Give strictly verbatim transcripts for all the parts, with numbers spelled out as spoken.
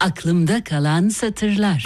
Aklımda kalan satırlar.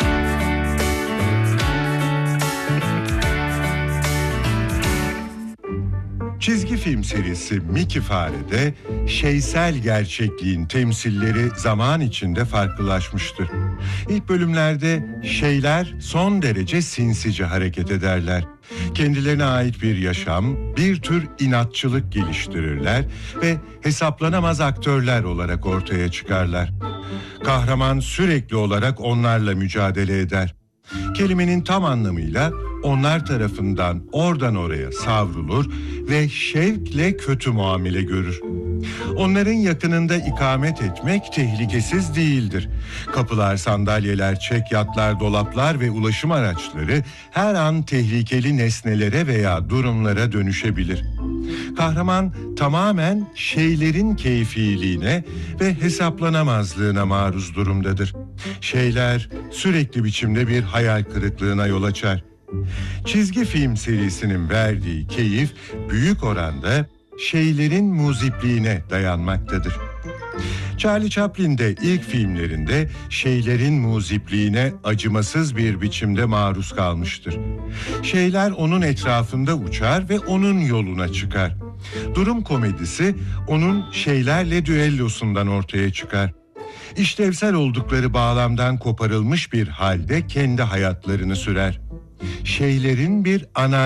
Çizgi film serisi Mickey Fare'de şeysel gerçekliğin temsilleri zaman içinde farklılaşmıştır. İlk bölümlerde şeyler son derece sinsice hareket ederler. Kendilerine ait bir yaşam, bir tür inatçılık geliştirirler ve hesaplanamaz aktörler olarak ortaya çıkarlar. Kahraman sürekli olarak onlarla mücadele eder. Kelimenin tam anlamıyla onlar tarafından oradan oraya savrulur ve şevkle kötü muamele görür. Onların yakınında ikamet etmek tehlikesiz değildir. Kapılar, sandalyeler, çekyatlar, dolaplar ve ulaşım araçları her an tehlikeli nesnelere veya durumlara dönüşebilir. Kahraman tamamen şeylerin keyfiliğine ve hesaplanamazlığına maruz durumdadır. Şeyler sürekli biçimde bir hayal kırıklığına yol açar. Çizgi film serisinin verdiği keyif büyük oranda şeylerin muzipliğine dayanmaktadır. Charlie Chaplin de ilk filmlerinde şeylerin muzipliğine acımasız bir biçimde maruz kalmıştır. Şeyler onun etrafında uçar ve onun yoluna çıkar. Durum komedisi onun şeylerle düellosundan ortaya çıkar. İşlevsel oldukları bağlamdan koparılmış bir halde kendi hayatlarını sürer. Şeylerin bir ana